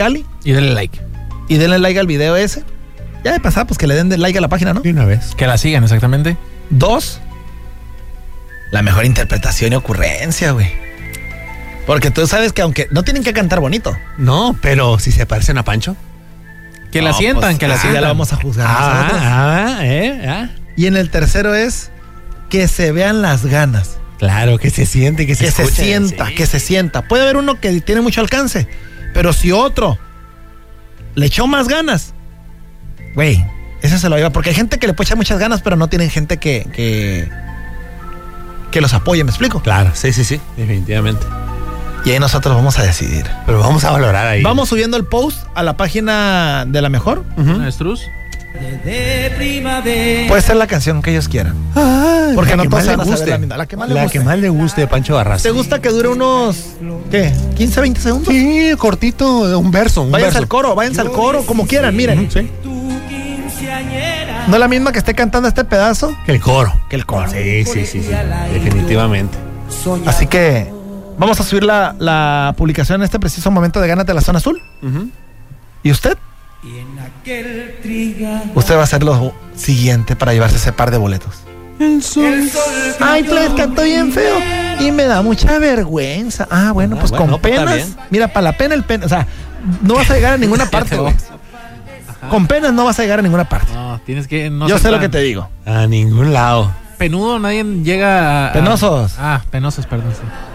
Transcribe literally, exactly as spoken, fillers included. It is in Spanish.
Ali. Y denle like. Y denle like al video ese. Ya de pasada, pues que le den like a la página, ¿no? De una vez. Que la sigan, exactamente. Dos, la mejor interpretación y ocurrencia, güey. Porque tú sabes que aunque no tienen que cantar bonito. No, pero si se parecen a Pancho. Que la No, sientan, pues, que la así sientan. ya la vamos a juzgar Ah, nosotros. ah, eh, ah. Y en el tercero es que se vean las ganas. Claro, que se siente, que se Que se escuche, sienta, sí. que se sienta. Puede haber uno que tiene mucho alcance, pero si otro le echó más ganas, güey, ese se lo lleva. Porque hay gente que le puede echar muchas ganas, pero no tienen gente que, que, que los apoye, ¿me explico? Claro, sí, sí, sí, definitivamente. Y ahí nosotros vamos a decidir. Pero vamos a valorar ahí. Vamos subiendo el post a la página de la mejor. Uh-huh. Maestruz. Puede ser la canción que ellos quieran. Ah, Porque la no que todos más le van a saber guste. la misma. La que más le La guste. que más le guste de Pancho Barraza. ¿Te gusta que dure unos, qué, quince, veinte segundos? Sí, cortito, un verso, un Váyanse verso. al coro, váyanse al coro, como quieran, miren. Ujú, sí. No es la misma que esté cantando este pedazo Que el coro. que el coro. Sí, sí, sí, sí, definitivamente. Así que vamos a subir la, la publicación en este preciso momento de Gánate la Zona Azul. Uh-huh. ¿Y usted? Usted va a ser lo siguiente para llevarse ese par de boletos. Ay, pues canto bien feo y me da mucha vergüenza. Ah, bueno, Ah, pues bueno, con pues, está penas. bien. Mira, para la pena el pena. O sea, no vas a llegar a ninguna parte, güey. Con penas no vas a llegar a ninguna parte. No, tienes que. No Yo ser sé lo tan que te digo. A ningún lado. Penudo, nadie llega a. a- Penosos. Ah, penosos, perdón. Sí.